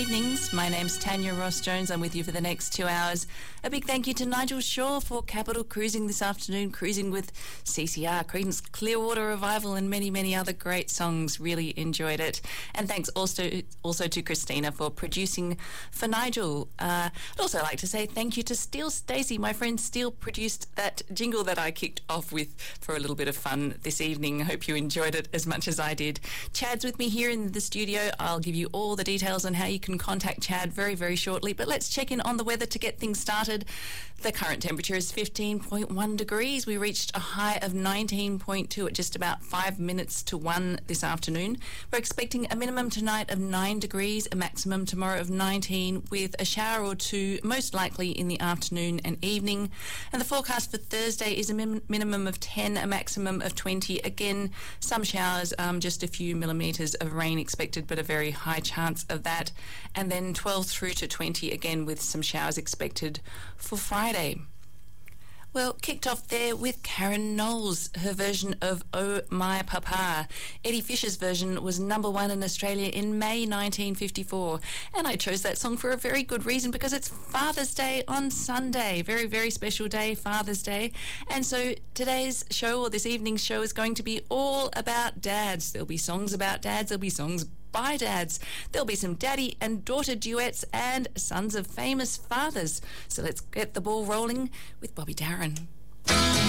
Evenings. My name's Tanya Ross-Jones. I'm with you for the next 2 hours. A big thank you to Nigel Shaw for Capital Cruising this afternoon, cruising with CCR, Creedence Clearwater Revival, and many, many other great songs. Really enjoyed it. And thanks also to Christina for producing for Nigel. I'd also like to say thank you to Steele Stacey. My friend Steele produced that jingle that I kicked off with for a little bit of fun this evening. Hope you enjoyed it as much as I did. Chad's with me here in the studio. I'll give you all the details on how you can contact Chad very, very shortly, but let's check in on the weather to get things started. The current temperature is 15.1 degrees. We reached a high of 19.2 at just about 5 minutes to 1 this afternoon. We're expecting a minimum tonight of 9 degrees, a maximum tomorrow of 19, with a shower or two most likely in the afternoon and evening. And the forecast for Thursday is a minimum of 10, a maximum of 20. Again, some showers, just a few millimetres of rain expected, but a very high chance of that. And then 12 through to 20 again with some showers expected for Friday. Well, kicked off there with Karen Knowles, her version of Oh My Papa. Eddie Fisher's version was #1 in Australia in May 1954. And I chose that song for a very good reason, because it's Father's Day on Sunday. Very, very special day, Father's Day. And so today's show, or this evening's show, is going to be all about dads. There'll be songs about dads, there'll be songs by dads. There'll be some daddy and daughter duets and sons of famous fathers. So let's get the ball rolling with Bobby Darin.